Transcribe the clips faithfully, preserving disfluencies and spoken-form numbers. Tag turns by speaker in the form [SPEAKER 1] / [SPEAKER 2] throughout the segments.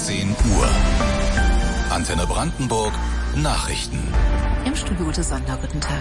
[SPEAKER 1] zehn Uhr. Antenne Brandenburg Nachrichten.
[SPEAKER 2] Im Studio Ute Sander, guten Tag.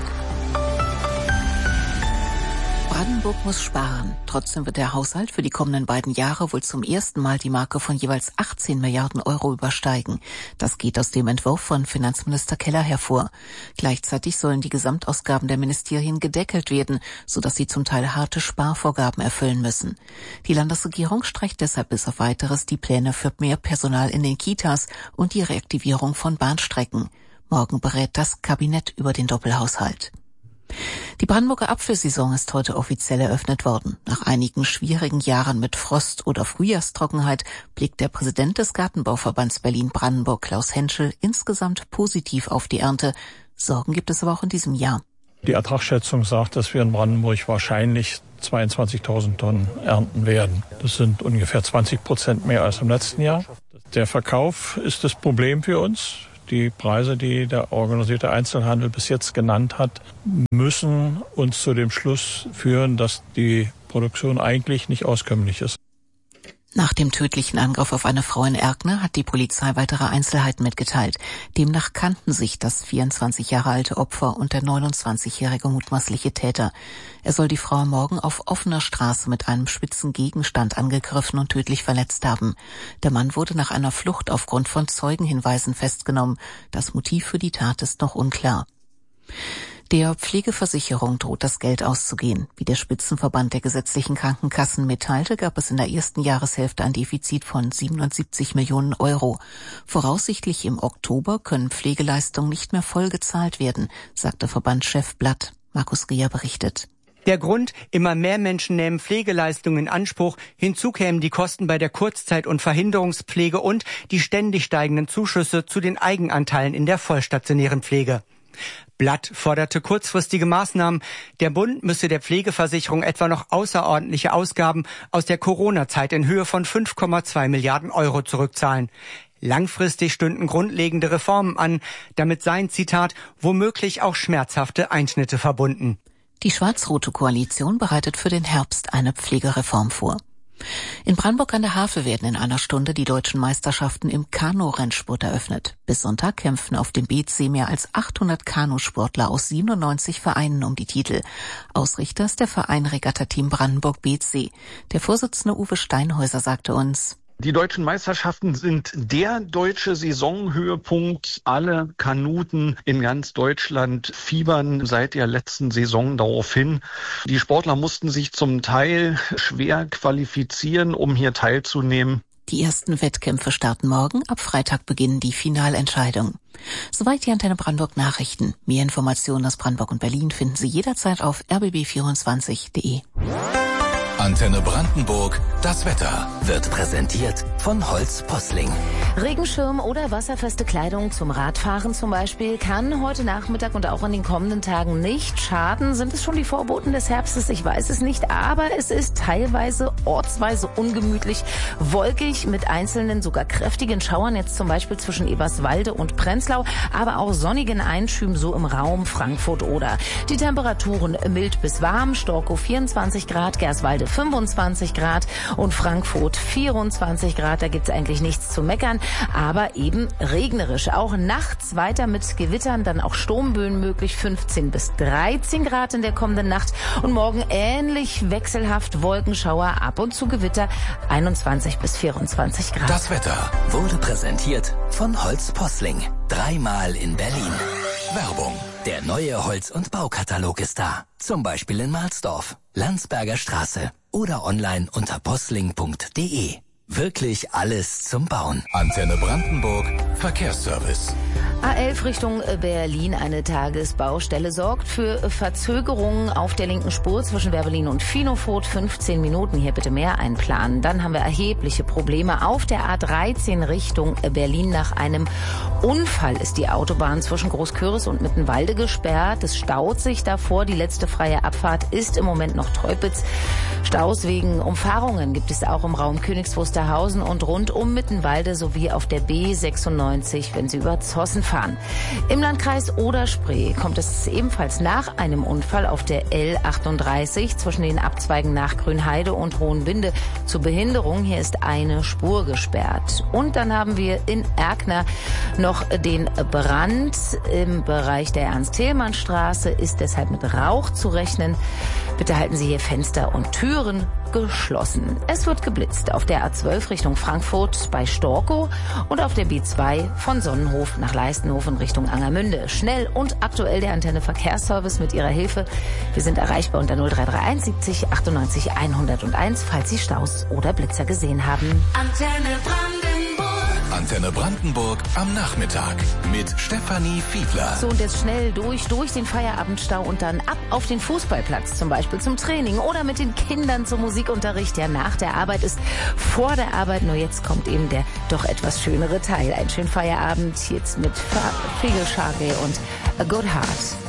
[SPEAKER 2] Brandenburg muss sparen. Trotzdem wird der Haushalt für die kommenden beiden Jahre wohl zum ersten Mal die Marke von jeweils achtzehn Milliarden Euro übersteigen. Das geht aus dem Entwurf von Finanzminister Keller hervor. Gleichzeitig sollen die Gesamtausgaben der Ministerien gedeckelt werden, sodass sie zum Teil harte Sparvorgaben erfüllen müssen. Die Landesregierung streicht deshalb bis auf Weiteres die Pläne für mehr Personal in den Kitas und die Reaktivierung von Bahnstrecken. Morgen berät das Kabinett über den Doppelhaushalt. Die Brandenburger Apfelsaison ist heute offiziell eröffnet worden. Nach einigen schwierigen Jahren mit Frost oder Frühjahrstrockenheit blickt der Präsident des Gartenbauverbands Berlin-Brandenburg, Klaus Henschel, insgesamt positiv auf die Ernte. Sorgen gibt es aber auch in diesem Jahr.
[SPEAKER 3] Die Ertragsschätzung sagt, dass wir in Brandenburg wahrscheinlich zweiundzwanzigtausend Tonnen ernten werden. Das sind ungefähr zwanzig Prozent mehr als im letzten Jahr. Der Verkauf ist das Problem für uns. Die Preise, die der organisierte Einzelhandel bis jetzt genannt hat, müssen uns zu dem Schluss führen, dass die Produktion eigentlich nicht auskömmlich ist.
[SPEAKER 2] Nach dem tödlichen Angriff auf eine Frau in Erkner hat die Polizei weitere Einzelheiten mitgeteilt. Demnach kannten sich das vierundzwanzig Jahre alte Opfer und der neunundzwanzigjährige mutmaßliche Täter. Er soll die Frau am Morgen auf offener Straße mit einem spitzen Gegenstand angegriffen und tödlich verletzt haben. Der Mann wurde nach einer Flucht aufgrund von Zeugenhinweisen festgenommen. Das Motiv für die Tat ist noch unklar. Der Pflegeversicherung droht das Geld auszugehen. Wie der Spitzenverband der gesetzlichen Krankenkassen mitteilte, gab es in der ersten Jahreshälfte ein Defizit von siebenundsiebzig Millionen Euro. Voraussichtlich im Oktober können Pflegeleistungen nicht mehr voll gezahlt werden, sagte Verbandschef Blatt. Markus Rieher berichtet.
[SPEAKER 4] Der Grund, immer mehr Menschen nehmen Pflegeleistungen in Anspruch. Hinzu kämen die Kosten bei der Kurzzeit- und Verhinderungspflege und die ständig steigenden Zuschüsse zu den Eigenanteilen in der vollstationären Pflege. Blatt forderte kurzfristige Maßnahmen. Der Bund müsse der Pflegeversicherung etwa noch außerordentliche Ausgaben aus der Corona-Zeit in Höhe von fünf Komma zwei Milliarden Euro zurückzahlen. Langfristig stünden grundlegende Reformen an. Damit seien, Zitat, womöglich auch schmerzhafte Einschnitte verbunden.
[SPEAKER 2] Die schwarz-rote Koalition bereitet für den Herbst eine Pflegereform vor. In Brandenburg an der Havel werden in einer Stunde die deutschen Meisterschaften im Kanu-Rennsport eröffnet. Bis Sonntag kämpfen auf dem B C mehr als achthundert Kanusportler aus siebenundneunzig Vereinen um die Titel. Ausrichter ist der Verein Regatta-Team Brandenburg B C. Der Vorsitzende Uwe Steinhäuser sagte uns:
[SPEAKER 5] Die deutschen Meisterschaften sind der deutsche Saisonhöhepunkt. Alle Kanuten in ganz Deutschland fiebern seit der letzten Saison darauf hin. Die Sportler mussten sich zum Teil schwer qualifizieren, um hier teilzunehmen.
[SPEAKER 2] Die ersten Wettkämpfe starten morgen. Ab Freitag beginnen die Finalentscheidungen. Soweit die Antenne Brandenburg Nachrichten. Mehr Informationen aus Brandenburg und Berlin finden Sie jederzeit auf r b b vierundzwanzig punkt de.
[SPEAKER 1] Antenne Brandenburg, das Wetter wird präsentiert von Holz Posling.
[SPEAKER 6] Regenschirm oder wasserfeste Kleidung zum Radfahren zum Beispiel kann heute Nachmittag und auch in den kommenden Tagen nicht schaden. Sind es schon die Vorboten des Herbstes? Ich weiß es nicht, aber es ist teilweise ortsweise ungemütlich, wolkig mit einzelnen, sogar kräftigen Schauern, jetzt zum Beispiel zwischen Eberswalde und Prenzlau, aber auch sonnigen Einschüben so im Raum Frankfurt-Oder. Die Temperaturen mild bis warm, Storkow vierundzwanzig Grad, Gerswalde fünfundzwanzig Grad und Frankfurt vierundzwanzig Grad. Da gibt's eigentlich nichts zu meckern, aber eben regnerisch. Auch nachts weiter mit Gewittern, dann auch Sturmböen möglich, fünfzehn bis dreizehn Grad in der kommenden Nacht. Und morgen ähnlich wechselhaft Wolkenschauer, ab und zu Gewitter, einundzwanzig bis vierundzwanzig Grad.
[SPEAKER 1] Das Wetter wurde präsentiert von Holz Posling. Dreimal in Berlin. Werbung. Der neue Holz- und Baukatalog ist da. Zum Beispiel in Mahlsdorf, Landsberger Straße oder online unter posling punkt de. Wirklich alles zum Bauen. Antenne Brandenburg, Verkehrsservice.
[SPEAKER 6] A elf Richtung Berlin, eine Tagesbaustelle sorgt für Verzögerungen auf der linken Spur zwischen Wervelin und Finofurt. fünfzehn Minuten, hier bitte mehr einplanen. Dann haben wir erhebliche Probleme auf der A dreizehn Richtung Berlin. Nach einem Unfall ist die Autobahn zwischen Großküritz und Mittenwalde gesperrt. Es staut sich davor. Die letzte freie Abfahrt ist im Moment noch Teupitz. Staus wegen Umfahrungen gibt es auch im Raum Königs Wusterhausen und rund um Mittenwalde sowie auf der B sechsundneunzig, wenn Sie über Zossen fahren. Im Landkreis Oder-Spree kommt es ebenfalls nach einem Unfall auf der L achtunddreißig zwischen den Abzweigen nach Grünheide und Hohenwinde zur Behinderung. Hier ist eine Spur gesperrt. Und dann haben wir in Erkner noch den Brand im Bereich der Ernst-Thälmann-Straße, ist deshalb mit Rauch zu rechnen. Bitte halten Sie hier Fenster und Türen geschlossen. Es wird geblitzt auf der A zwölf Richtung Frankfurt bei Storkow und auf der B zwei von Sonnenhof nach Leistenhofen Richtung Angermünde. Schnell und aktuell der Antenne Verkehrsservice mit Ihrer Hilfe. Wir sind erreichbar unter null drei drei eins siebzig achtundneunzig hunderteins, falls Sie Staus oder Blitzer gesehen haben.
[SPEAKER 7] Antenne Brandenburg.
[SPEAKER 1] Antenne Brandenburg am Nachmittag mit Stefanie Fiedler.
[SPEAKER 6] So, und jetzt schnell durch, durch den Feierabendstau und dann ab auf den Fußballplatz, zum Beispiel zum Training oder mit den Kindern zum Musikunterricht. Ja, nach der Arbeit ist vor der Arbeit, nur jetzt kommt eben der doch etwas schönere Teil. Ein schönen Feierabend jetzt mit Fegelschage und A Good Heart.